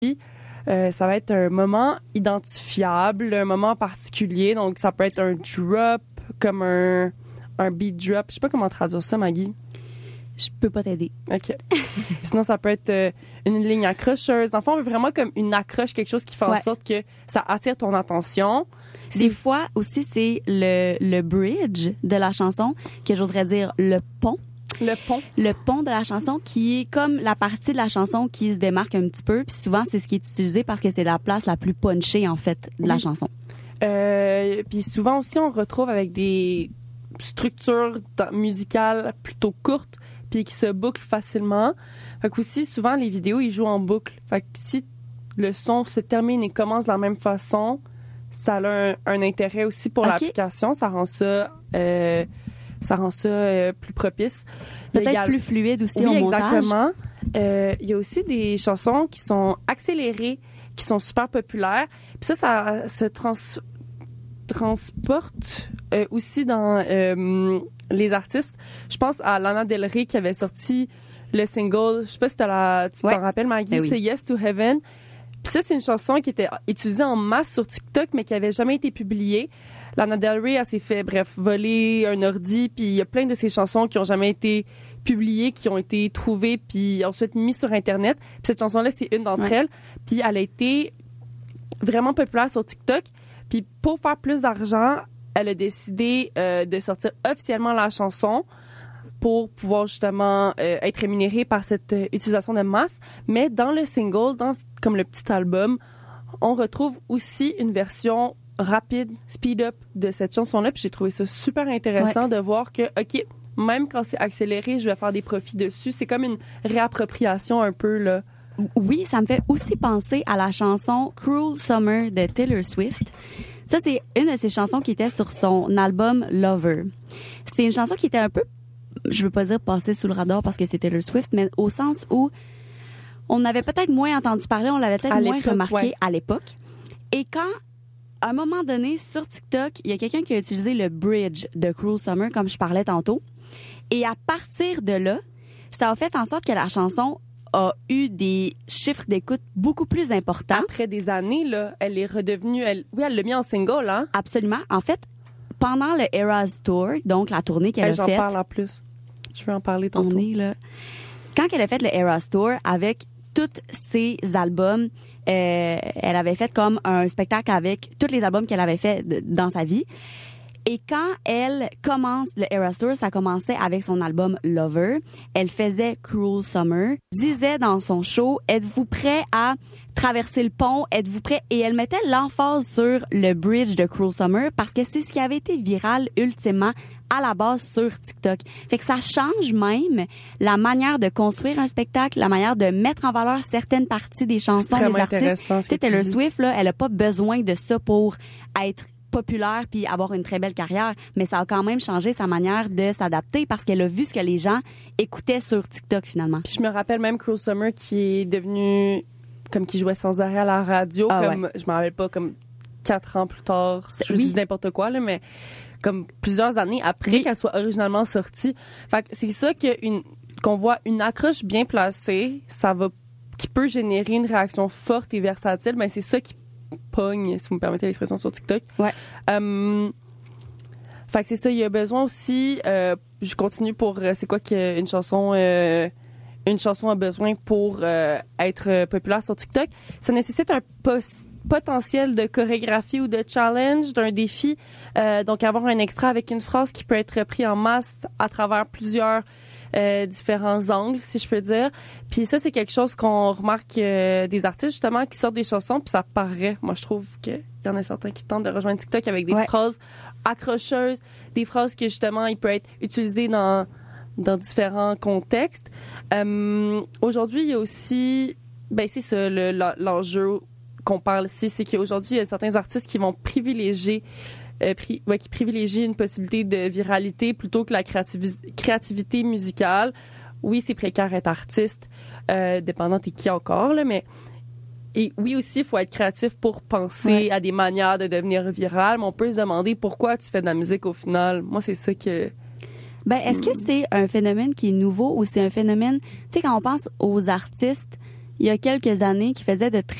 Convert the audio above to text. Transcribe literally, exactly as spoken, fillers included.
Euh, ça va être un moment identifiable, un moment particulier. Donc, ça peut être un drop, comme un, un beat drop. Je sais pas comment traduire ça, Maggie. Je peux pas t'aider. OK. Sinon, ça peut être euh, une ligne accrocheuse. Dans le fond, on veut vraiment comme une accroche, quelque chose qui fait en Ouais. sorte que ça attire ton attention. Des fois aussi, c'est le, le bridge de la chanson, que j'oserais dire le pont. Le pont. Le pont de la chanson qui est comme la partie de la chanson qui se démarque un petit peu. Puis souvent, c'est ce qui est utilisé parce que c'est la place la plus punchée, en fait, de la Oui. chanson. Euh, puis souvent aussi, on retrouve avec des structures dans- musicales plutôt courtes puis qui se bouclent facilement. Fait qu'aussi, souvent, les vidéos, ils jouent en boucle. Fait que si le son se termine et commence de la même façon, ça a un, un intérêt aussi pour Ok. l'application. Ça rend ça... Euh, ça rend ça euh, plus propice. Il y a Peut-être égal- plus fluide aussi Oui, au montage. exactement. Euh, il y a aussi des chansons qui sont accélérées, qui sont super populaires. Puis ça, ça se trans transporte euh, aussi dans euh, les artistes. Je pense à Lana Del Rey qui avait sorti le single, je sais pas si t'as la, tu Ouais. t'en rappelles, Maggie, Ben oui. c'est Yes to Heaven. Puis ça, c'est une chanson qui était utilisée en masse sur TikTok, mais qui avait jamais été publiée. Lana Del Rey, elle s'est fait, bref, voler un ordi, puis il y a plein de ces chansons qui ont jamais été publiées, qui ont été trouvées, puis ensuite mises sur Internet. Puis cette chanson-là, c'est une d'entre Ouais. elles. Puis elle a été vraiment populaire sur TikTok. Puis pour faire plus d'argent, elle a décidé euh, de sortir officiellement la chanson pour pouvoir justement euh, être rémunérée par cette euh, utilisation de masse. Mais dans le single, dans comme le petit album, on retrouve aussi une version rapide, speed up de cette chanson-là. Puis j'ai trouvé ça super intéressant de voir que, OK, même quand c'est accéléré, je vais faire des profits dessus. C'est comme une réappropriation un peu, là. Oui, ça me fait aussi penser à la chanson Cruel Summer de Taylor Swift. Ça, c'est une de ses chansons qui était sur son album Lover. C'est une chanson qui était un peu, je veux pas dire passée sous le radar parce que c'est Taylor Swift, mais au sens où on avait peut-être moins entendu parler, on l'avait peut-être À moins l'époque, remarqué ouais. à l'époque. Et quand, à un moment donné, sur TikTok, il y a quelqu'un qui a utilisé le bridge de Cruel Summer, comme je parlais tantôt. Et à partir de là, ça a fait en sorte que la chanson a eu des chiffres d'écoute beaucoup plus importants. Après des années, là, elle est redevenue... Elle, oui, elle l'a mis en single, hein? Absolument. En fait, pendant le Eras Tour, donc la tournée qu'elle Hey, a j'en faite, parle en plus. Je vais en parler tantôt. on est là. Quand elle a fait le Eras Tour avec tous ses albums, euh, elle avait fait comme un spectacle avec tous les albums qu'elle avait fait de- dans sa vie. Et quand elle commence le Eras Tour, ça commençait avec son album Lover. Elle faisait Cruel Summer, disait dans son show, êtes-vous prêt à traverser le pont? Êtes-vous prêt? Et elle mettait l'emphase sur le bridge de Cruel Summer parce que c'est ce qui avait été viral ultimement à la base sur TikTok. Fait que ça change même la manière de construire un spectacle, la manière de mettre en valeur certaines parties des chansons Vraiment des artistes. intéressant, ce Tu sais, que tu Taylor dis. Swift, là, elle a pas besoin de ça pour être populaire puis avoir une très belle carrière, mais ça a quand même changé sa manière de s'adapter parce qu'elle a vu ce que les gens écoutaient sur TikTok finalement. Puis je me rappelle même Cruel Summer qui est devenu comme qui jouait sans arrêt à la radio, Ah comme je me rappelle pas, comme quatre ans plus tard. Je oui. dis n'importe quoi là, mais comme plusieurs années après Oui. qu'elle soit originalement sortie. Fait que c'est ça que une qu'on voit une accroche bien placée, ça va qui peut générer une réaction forte et versatile, mais c'est ça qui pogne, si vous me permettez l'expression, sur TikTok. Ouais. Euh, fait que c'est ça, il y a besoin aussi, euh, je continue pour, euh, c'est quoi qu'une chanson, euh, une chanson a besoin pour euh, être euh, populaire sur TikTok. Ça nécessite un pos- potentiel de chorégraphie ou de challenge, d'un défi. Euh, donc, avoir un extrait avec une phrase qui peut être repris en masse à travers plusieurs euh, différents angles, si je peux dire. Puis ça, c'est quelque chose qu'on remarque euh, des artistes, justement, qui sortent des chansons, puis ça paraît. Moi, je trouve qu'il y en a certains qui tentent de rejoindre TikTok avec des Ouais. phrases accrocheuses, des phrases que, justement, il peut être utilisé dans dans différents contextes. Euh, aujourd'hui, il y a aussi, ben c'est ça, le, l'enjeu qu'on parle ici, c'est qu'aujourd'hui, il y a certains artistes qui vont privilégier Euh, pri- ouais, qui privilégie une possibilité de viralité plutôt que la créativi- créativité musicale. Oui, c'est précaire être artiste, euh, dépendant t'es qui encore, là, mais et oui aussi, il faut être créatif pour penser Ouais. à des manières de devenir viral, mais on peut se demander pourquoi tu fais de la musique au final. Moi, c'est ça que... Ben, est-ce que c'est un phénomène qui est nouveau ou c'est un phénomène, tu sais, quand on pense aux artistes, il y a quelques années qui faisait de